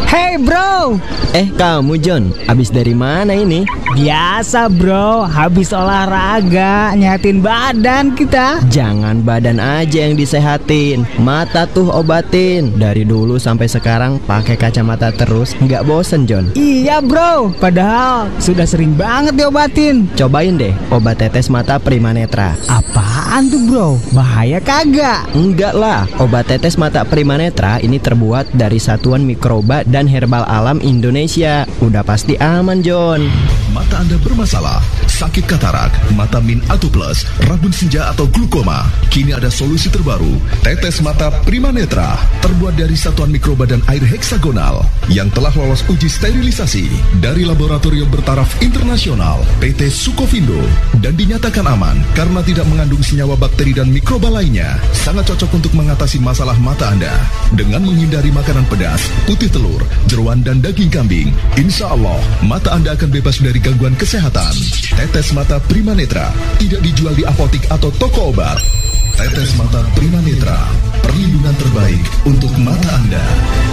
Hey bro. Kamu John, habis dari mana ini? Biasa bro, habis olahraga, nyehatin badan kita. Jangan badan aja yang disehatin, mata tuh obatin. Dari dulu sampai sekarang pakai kacamata terus, nggak bosen John? Iya bro, padahal sudah sering banget diobatin. Cobain deh obat tetes mata Primanetra. Apaan tuh bro? Bahaya kagak? Enggak lah, obat tetes mata Primanetra ini terbuat dari satuan mikroba dan herbal alam Indonesia. Udah pasti aman John. Mata Anda bermasalah, sakit katarak, mata min atau plus, rabun senja atau glukoma. Kini ada solusi terbaru, tetes mata Primanetra. Terbuat dari satuan mikroba dan air heksagonal yang telah lolos uji sterilisasi dari laboratorium bertaraf internasional PT Sukovindo dan dinyatakan aman karena tidak mengandung senyawa bakteri dan mikroba lainnya. Sangat cocok untuk mengatasi masalah mata Anda dengan menghindari makanan pedas, putih telur, jeroan dan daging kambing. Insya Allah mata Anda akan bebas dari gangguan kesehatan. Tetes mata Primanetra tidak dijual di apotik atau toko obat. Tetes mata Primanetra, perlindungan terbaik untuk mata Anda.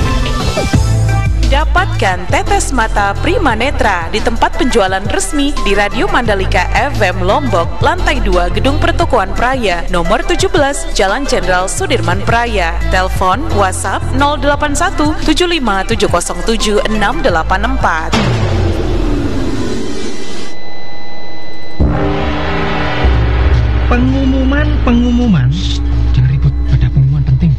Dapatkan tetes mata Primanetra di tempat penjualan resmi di Radio Mandalika FM Lombok, lantai 2 Gedung Pertokoan Praya, nomor 17, Jalan Jenderal Sudirman Praya. Telepon WhatsApp 081 75707 684. Pengumuman. Jangan ribut, ada pengumuman penting.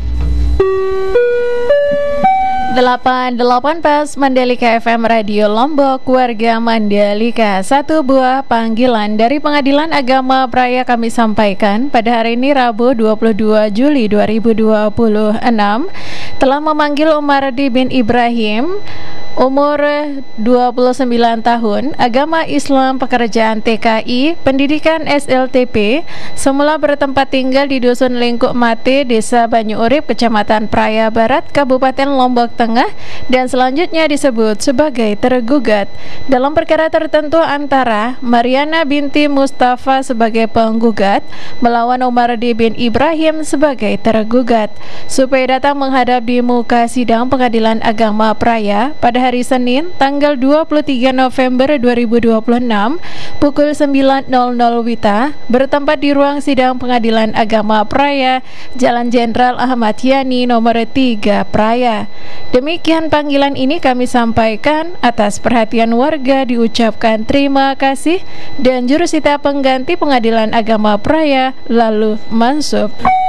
88 Pas Mandalika FM Radio Lombok, warga Mandalika. Satu buah panggilan dari Pengadilan Agama Praya kami sampaikan pada hari ini Rabu 22 Juli 2026 telah memanggil Umardi bin Ibrahim, umur 29 tahun, agama Islam, pekerjaan TKI, pendidikan SLTP, semula bertempat tinggal di Dusun Lingkuk Mate, Desa Banyu Urip, Kecamatan Praya Barat, Kabupaten Lombok Tengah, dan selanjutnya disebut sebagai tergugat dalam perkara tertentu antara Mariana binti Mustafa sebagai penggugat melawan Umardi bin Ibrahim sebagai tergugat, supaya datang menghadap di muka sidang Pengadilan Agama Praya pada hari Senin tanggal 23 November 2026 pukul 9.00 WITA bertempat di ruang sidang Pengadilan Agama Praya, Jalan Jenderal Ahmad Yani nomor 3 Praya. Demikian panggilan ini kami sampaikan. Atas perhatian warga diucapkan terima kasih, dan jurusita pengganti Pengadilan Agama Praya lalu mansub.